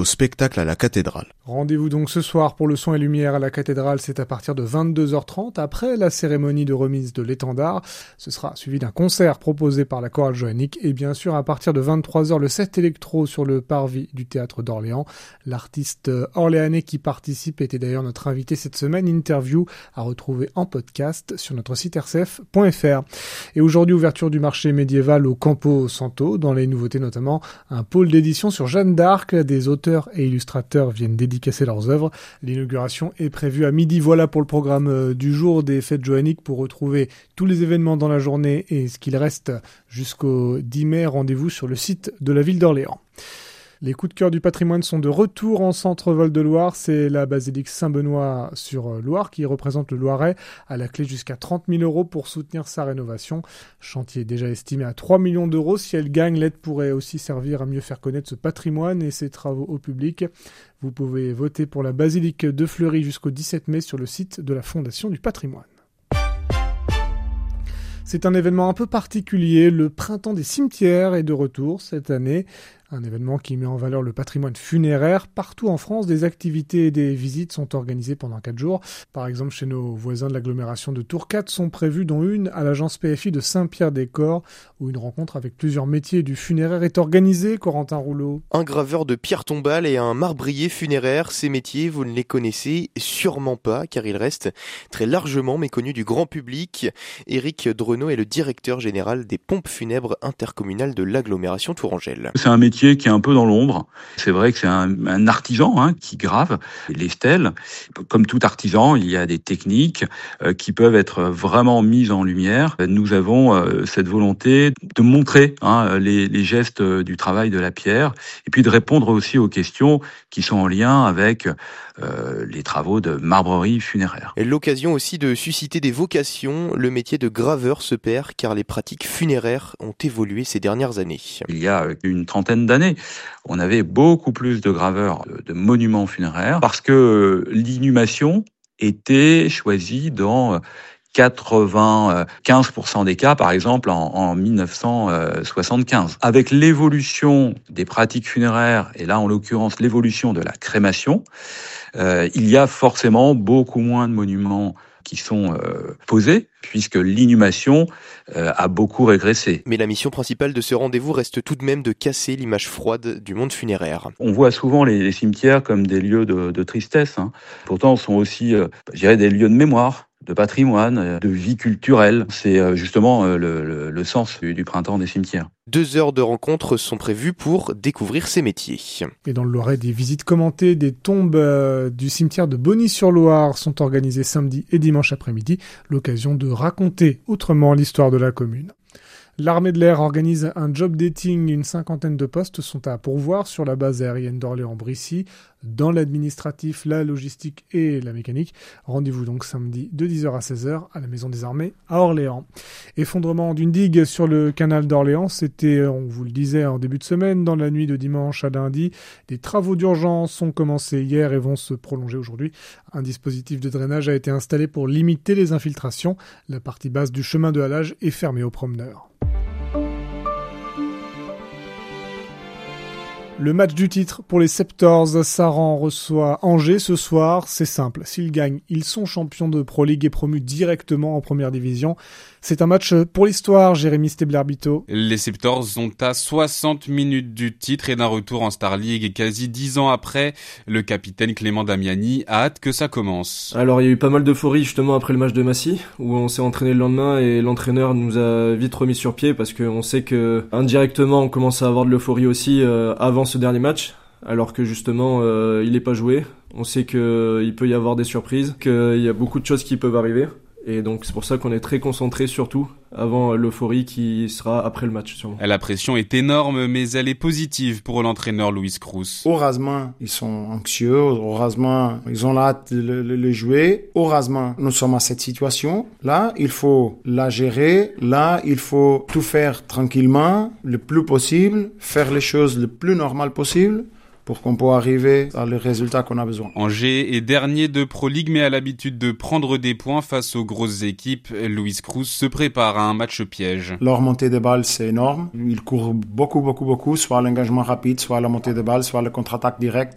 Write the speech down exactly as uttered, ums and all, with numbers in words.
au spectacle à la cathédrale. Rendez-vous donc ce soir pour le son et lumière à la cathédrale, c'est à partir de vingt-deux heures trente, après la cérémonie de remise de l'étendard. Ce sera suivi d'un concert proposé par la chorale joannique et bien sûr à partir de vingt-trois heures le set électro sur le parvis du théâtre d'Orléans. L'artiste orléanais qui participe était d'ailleurs notre invité cette semaine, interview à retrouver en podcast sur notre site r c f point f r. Et aujourd'hui, ouverture du marché médiéval au Campo Santo, dans les nouveautés notamment un pôle d'édition sur Jeanne d'Arc, des auteurs et illustrateurs viennent dédicacer leurs œuvres. L'inauguration est prévue à midi. Voilà pour le programme du jour des fêtes joanniques. Pour retrouver tous les événements dans la journée et ce qu'il reste jusqu'au dix mai, rendez-vous sur le site de la ville d'Orléans. Les coups de cœur du patrimoine sont de retour en centre Val-de-Loire. C'est la basilique Saint-Benoît sur Loire qui représente le Loiret, à la clé jusqu'à trente mille euros pour soutenir sa rénovation. Chantier déjà estimé à trois millions d'euros. Si elle gagne, l'aide pourrait aussi servir à mieux faire connaître ce patrimoine et ses travaux au public. Vous pouvez voter pour la basilique de Fleury jusqu'au dix-sept mai sur le site de la Fondation du patrimoine. C'est un événement un peu particulier. Le printemps des cimetières est de retour cette année. Un événement qui met en valeur le patrimoine funéraire. Partout en France, des activités et des visites sont organisées pendant quatre jours. Par exemple, chez nos voisins de l'agglomération de Tours, quatre sont prévues, dont une à l'agence P F I de Saint-Pierre-des-Corps, où une rencontre avec plusieurs métiers du funéraire est organisée. Corentin Rouleau. Un graveur de pierre tombale et un marbrier funéraire. Ces métiers, vous ne les connaissez sûrement pas, car ils restent très largement méconnus du grand public. Éric Drenot est le directeur général des pompes funèbres intercommunales de l'agglomération tourangelle. C'est un métier qui est un peu dans l'ombre. C'est vrai que c'est un, un artisan hein, qui grave les stèles. Comme tout artisan, il y a des techniques euh, qui peuvent être vraiment mises en lumière. Nous avons euh, cette volonté de montrer hein, les, les gestes du travail de la pierre et puis de répondre aussi aux questions qui sont en lien avec euh, les travaux de marbrerie funéraire. Et l'occasion aussi de susciter des vocations. Le métier de graveur se perd car les pratiques funéraires ont évolué ces dernières années. Il y a une trentaine d'années, on avait beaucoup plus de graveurs de, de monuments funéraires parce que l'inhumation était choisie dans quatre-vingt-quinze pour cent des cas, par exemple, en, en mille neuf cent soixante-quinze. Avec l'évolution des pratiques funéraires, et là, en l'occurrence, l'évolution de la crémation, euh, il y a forcément beaucoup moins de monuments qui sont euh, posés, puisque l'inhumation euh, a beaucoup régressé. Mais la mission principale de ce rendez-vous reste tout de même de casser l'image froide du monde funéraire. On voit souvent les, les cimetières comme des lieux de, de tristesse. Hein. Pourtant, ce sont aussi, euh, je dirais, des lieux de mémoire, de patrimoine, de vie culturelle. C'est justement le, le, le sens du, du printemps des cimetières. Deux heures de rencontres sont prévues pour découvrir ces métiers. Et dans le Loiret, des visites commentées des tombes euh, du cimetière de Bonny-sur-Loire sont organisées samedi et dimanche après-midi. L'occasion de raconter autrement l'histoire de la commune. L'armée de l'air organise un job dating. Une cinquantaine de postes sont à pourvoir sur la base aérienne d'Orléans-Brissy, dans l'administratif, la logistique et la mécanique. Rendez-vous donc samedi de dix heures à seize heures à la Maison des Armées à Orléans. Effondrement d'une digue sur le canal d'Orléans, c'était, on vous le disait en début de semaine, dans la nuit de dimanche à lundi. Des travaux d'urgence ont commencé hier et vont se prolonger aujourd'hui. Un dispositif de drainage a été installé pour limiter les infiltrations. La partie basse du chemin de halage est fermée aux promeneurs. Le match du titre pour les Septors, Saran reçoit Angers ce soir. C'est simple, s'ils gagnent, ils sont champions de Pro League et promus directement en première division. C'est un match pour l'histoire, Jérémy Stebler-Bito. Les Septors sont à soixante minutes du titre et d'un retour en Star League et quasi dix ans après, le capitaine Clément Damiani a hâte que ça commence. Alors il y a eu pas mal d'euphorie justement après le match de Massy, où on s'est entraîné le lendemain et l'entraîneur nous a vite remis sur pied parce qu'on sait que indirectement on commence à avoir de l'euphorie aussi euh, avant ce dernier match, alors que justement euh, il n'est pas joué. On sait qu'il euh, peut y avoir des surprises, qu'il y a beaucoup de choses qui peuvent arriver. Et donc c'est pour ça qu'on est très concentré surtout avant l'euphorie qui sera après le match sûrement. La pression est énorme mais elle est positive pour l'entraîneur Luis Cruz. Heureusement ils sont anxieux, heureusement ils ont hâte de le, le, le jouer. Heureusement nous sommes à cette situation. Là il faut la gérer, là il faut tout faire tranquillement, le plus possible, faire les choses le plus normal possible. Pour qu'on puisse arriver à le résultat qu'on a besoin. Angers est dernier de Pro League mais a l'habitude de prendre des points face aux grosses équipes. Luis Cruz se prépare à un match piège. Leur montée de balle, c'est énorme. Ils courent beaucoup, beaucoup, beaucoup, soit l'engagement rapide, soit la montée de balle, soit le contre-attaque direct.